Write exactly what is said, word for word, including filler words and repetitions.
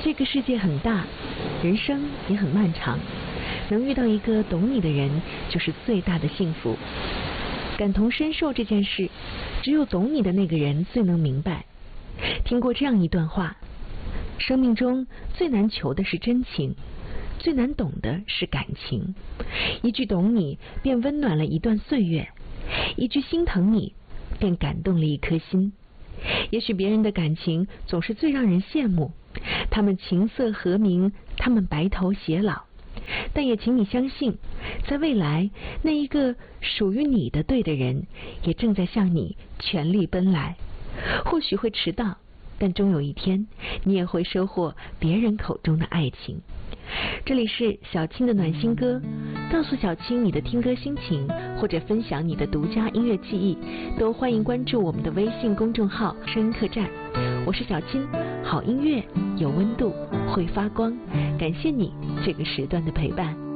这个世界很大，人生也很漫长，能遇到一个懂你的人，就是最大的幸福。感同身受这件事，只有懂你的那个人最能明白。听过这样一段话：生命中最难求的是真情，最难懂的是感情。一句懂你，便温暖了一段岁月；一句心疼你，便感动了一颗心。也许别人的感情总是最让人羡慕，他们琴瑟和鸣，他们白头偕老。但也请你相信，在未来，那一个属于你的对的人，也正在向你全力奔来。或许会迟到，但终有一天，你也会收获别人口中的爱情。这里是小青的暖心歌，告诉小青你的听歌心情，或者分享你的独家音乐记忆，都欢迎关注我们的微信公众号声音客栈。我是小青，好音乐有温度，会发光。感谢你这个时段的陪伴。